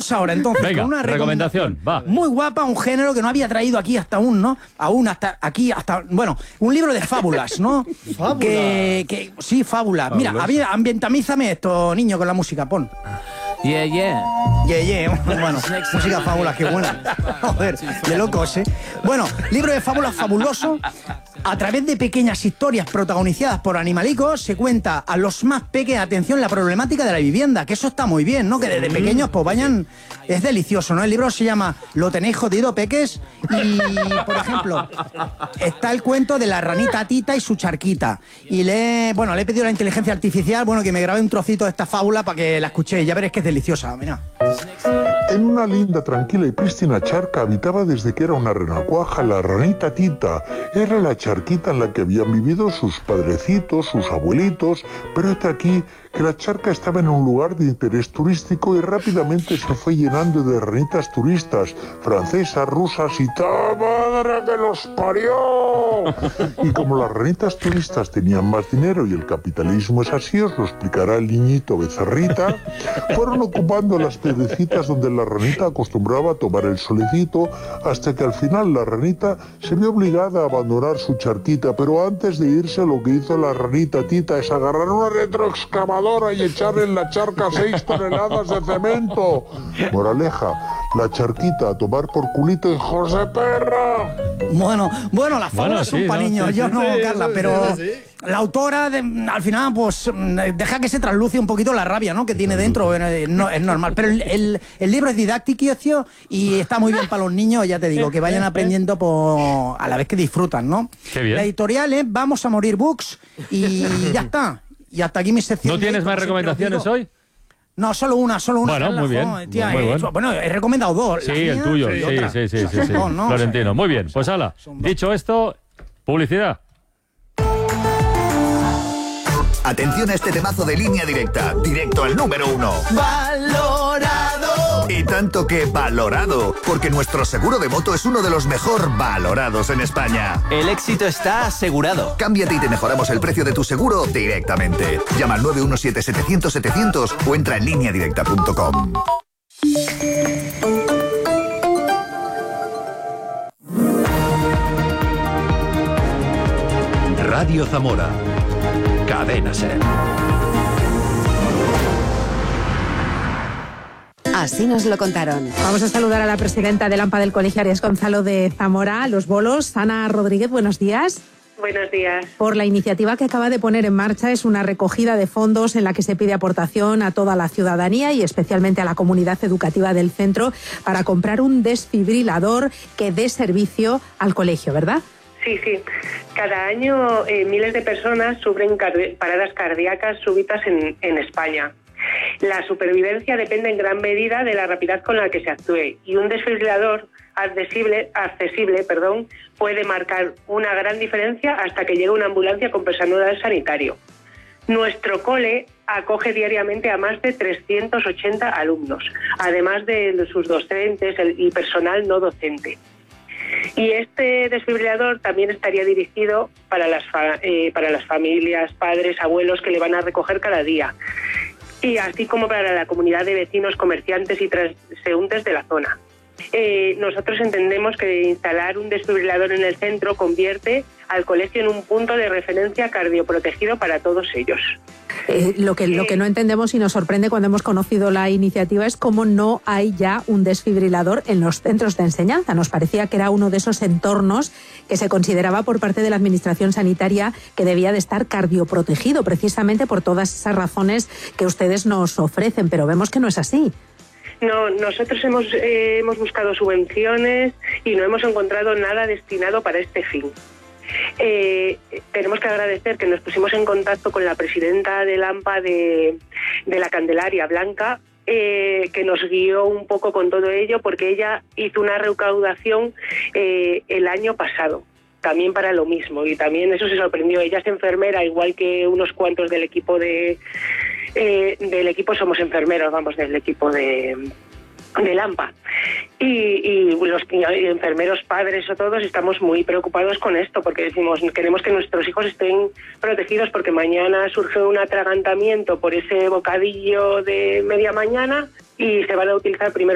vamos ahora entonces. Venga, con una recomendación, va. Muy guapa, un género que no había traído aquí hasta aún, ¿no? Bueno, un libro de fábulas, ¿no? ¿Fábulas? Sí, fábulas. Mira, ambientamízame esto, niño, con la música, pon. Yeah, yeah. Bueno, música fábulas, qué buena. Joder, de locos, ¿eh? Bueno, libro de fábulas fabuloso. A través de pequeñas historias protagonizadas por animalicos se cuenta a los más pequeños, atención, la problemática de la vivienda, que eso está muy bien, ¿no? Que desde pequeños pues vayan... Es delicioso, ¿no? El libro se llama Lo tenéis jodido, peques, y, por ejemplo, está el cuento de la ranita Tita y su charquita. Y le he pedido a la inteligencia artificial, que me grabe un trocito de esta fábula para que la escuchéis. Ya veréis que es deliciosa, mira. En una linda, tranquila y prístina charca habitaba desde que era una renacuaja la ranita Tita. Era la charquita en la que habían vivido sus padrecitos, sus abuelitos, pero hasta aquí que la charca estaba en un lugar de interés turístico y rápidamente se fue llenando de ranitas turistas, francesas, rusas y ¡ta madre que los parió! Y como las ranitas turistas tenían más dinero y el capitalismo es así, os lo explicará el niñito Becerrita, fueron ocupando las piedrecitas donde la ranita acostumbraba a tomar el solecito, hasta que al final la ranita se vio obligada a abandonar su charquita, pero antes de irse lo que hizo la ranita Tita es agarrar una retroexcavadora y echarle en la charca 6 toneladas de cemento. Moraleja, la charquita a tomar por culito, hijos de perra. Bueno, las fábulas son para niños, yo no, Carla, pero la autora al final pues deja que se trasluce un poquito la rabia, ¿no? Que tiene dentro, no, es normal, pero el libro es didáctico y está muy bien para los niños, ya te digo, que vayan aprendiendo a la vez que disfrutan, ¿no? Qué bien. La editorial es Vamos a Morir Books y ya está. Y hasta aquí mi sección. ¿No tienes más recomendaciones hoy? No, solo una. Bueno, muy bien. Tía, muy bueno. Bueno, he recomendado dos. Sí, el tuyo. Sí. ¿no? Florentino. Muy bien. Pues hala. Dicho esto, publicidad. Atención a este temazo de Línea Directa. Directo al número 1. ¡Valorado! Y tanto que valorado, porque nuestro seguro de moto es uno de los mejor valorados en España. El éxito está asegurado. Cámbiate y te mejoramos el precio de tu seguro directamente. Llama al 917-700-700 o entra en lineadirecta.com. Radio Zamora. Cadena SER. Así nos lo contaron. Vamos a saludar a la presidenta del AMPA del Colegio Arias Gonzalo de Zamora, Los Bolos, Ana Rodríguez, buenos días. Buenos días. Por la iniciativa que acaba de poner en marcha, es una recogida de fondos en la que se pide aportación a toda la ciudadanía y especialmente a la comunidad educativa del centro para comprar un desfibrilador que dé servicio al colegio, ¿verdad? Sí. Cada año miles de personas sufren paradas cardíacas súbitas en España. La supervivencia depende en gran medida de la rapidez con la que se actúe y un desfibrilador accesible, puede marcar una gran diferencia hasta que llegue una ambulancia con personal sanitario. Nuestro cole acoge diariamente a más de 380 alumnos, además de sus docentes y personal no docente. Y este desfibrilador también estaría dirigido para las familias, padres, abuelos que le van a recoger cada día. Y así como para la comunidad de vecinos, comerciantes y transeúntes de la zona. Nosotros entendemos que instalar un desfibrilador en el centro convierte al colegio en un punto de referencia cardioprotegido para todos ellos. Lo que no entendemos y nos sorprende cuando hemos conocido la iniciativa es cómo no hay ya un desfibrilador en los centros de enseñanza. Nos parecía que era uno de esos entornos que se consideraba por parte de la Administración Sanitaria que debía de estar cardioprotegido, precisamente por todas esas razones que ustedes nos ofrecen, pero vemos que no es así. No, nosotros hemos buscado subvenciones y no hemos encontrado nada destinado para este fin. Tenemos que agradecer que nos pusimos en contacto con la presidenta del AMPA de la Candelaria, Blanca, que nos guió un poco con todo ello, porque ella hizo una recaudación el año pasado, también para lo mismo, y también eso se sorprendió. Ella es enfermera, igual que unos cuantos del equipo del equipo somos enfermeros, del equipo del AMPA. Y los enfermeros padres o todos estamos muy preocupados con esto, porque decimos, queremos que nuestros hijos estén protegidos, porque mañana surge un atragantamiento por ese bocadillo de media mañana y se van a utilizar primero